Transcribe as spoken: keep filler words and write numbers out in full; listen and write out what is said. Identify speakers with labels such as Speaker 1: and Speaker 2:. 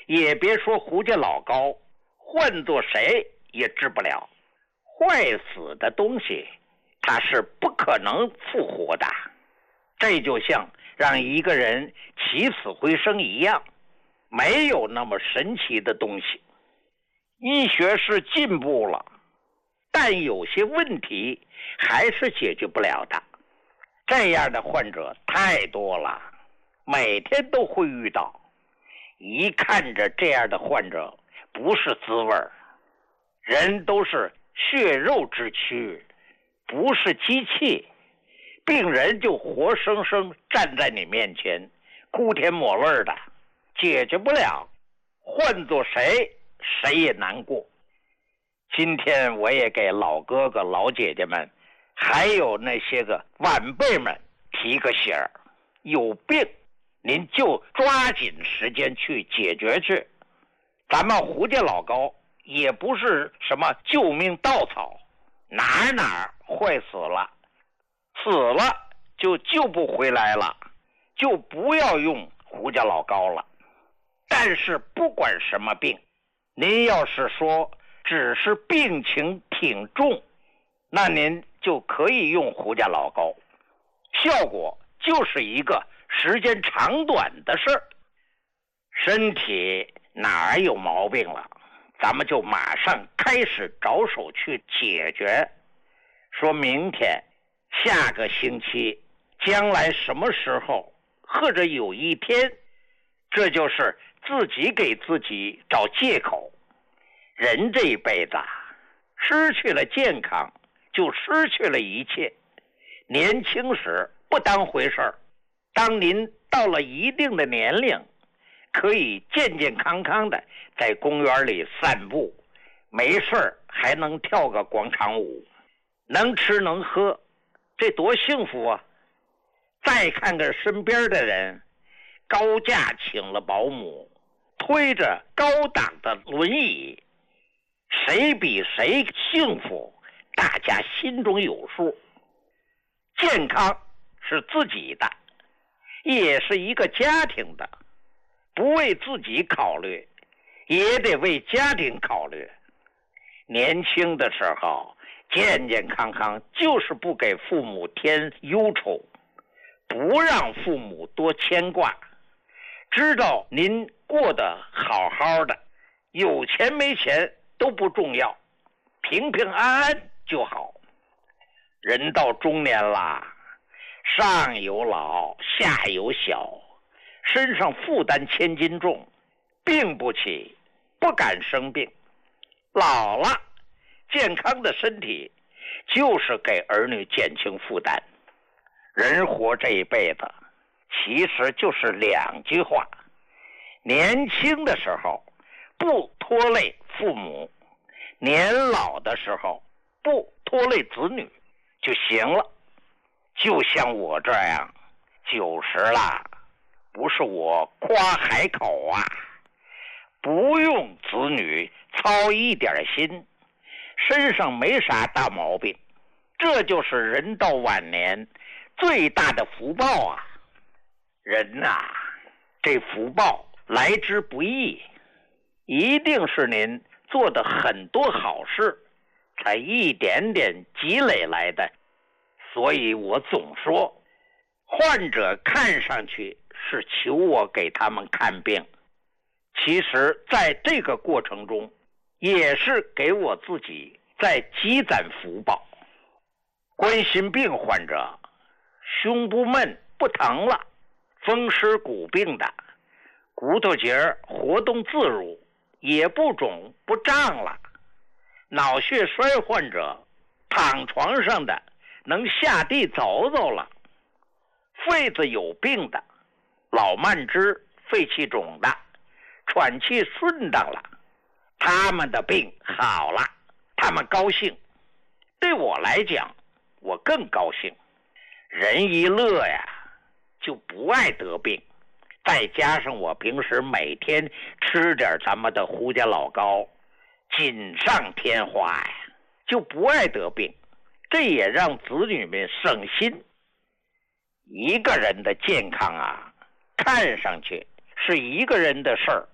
Speaker 1: 也别说胡家老高，换做谁也治不了。坏死的东西它是不可能复活的，这就像让一个人起死回生一样，没有那么神奇的东西。医学是进步了，但有些问题还是解决不了的。这样的患者太多了，每天都会遇到。一看着这样的患者不是滋味儿，人都是血肉之躯，不是机器，病人就活生生站在你面前，哭天抹泪的，解决不了，换做谁谁也难过。今天我也给老哥哥老姐姐们还有那些个晚辈们提个醒儿，有病您就抓紧时间去解决去。咱们胡家老高也不是什么救命稻草，哪哪坏死了，死了就救不回来了，就不要用胡家老高了。但是不管什么病，您要是说只是病情挺重，那您就可以用胡家老高，效果就是一个时间长短的事儿。身体哪儿有毛病了，咱们就马上开始着手去解决。说明天、下个星期、将来什么时候，或者有一天，这就是自己给自己找借口。人这一辈子失去了健康，就失去了一切。年轻时不当回事儿，当您到了一定的年龄，可以健健康康的在公园里散步，没事儿还能跳个广场舞，能吃能喝，这多幸福啊！再看看身边的人，高价请了保姆，推着高档的轮椅，谁比谁幸福，大家心中有数。健康是自己的，也是一个家庭的，不为自己考虑，也得为家庭考虑。年轻的时候健健康康，就是不给父母添忧愁，不让父母多牵挂，知道您过得好好的，有钱没钱都不重要，平平安安就好。人到中年啦，上有老下有小，身上负担千斤重，病不起，不敢生病。老了，健康的身体就是给儿女减轻负担。人活这一辈子其实就是两句话，年轻的时候不拖累父母，年老的时候不拖累子女就行了。就像我这样九十了，不是我夸海口啊，不用子女操一点心，身上没啥大毛病，这就是人到晚年最大的福报啊！人呐、啊，这福报来之不易，一定是您做的很多好事，才一点点积累来的。所以我总说，患者看上去是求我给他们看病，其实在这个过程中，也是给我自己在积攒福报。冠心病患者胸不闷不疼了，风湿骨病的骨头节活动自如，也不肿不胀了。脑血栓患者躺床上的能下地走走了。肺子有病的老慢支肺气肿的喘气顺当了，他们的病好了，他们高兴。对我来讲，我更高兴。人一乐呀，就不爱得病。再加上我平时每天吃点咱们的胡家老高，锦上添花呀，就不爱得病。这也让子女们省心。一个人的健康啊，看上去是一个人的事儿，